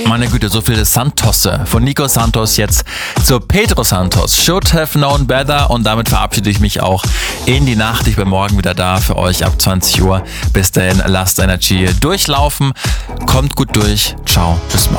Meine Güte, so viele Santosse. Von Nico Santos jetzt zu Pedro Santos. Should have known better. Und damit verabschiede ich mich auch in die Nacht. Ich bin morgen wieder da für euch ab 20 Uhr. Bis dahin, lasst Energy durchlaufen. Kommt gut durch. Ciao, bis morgen.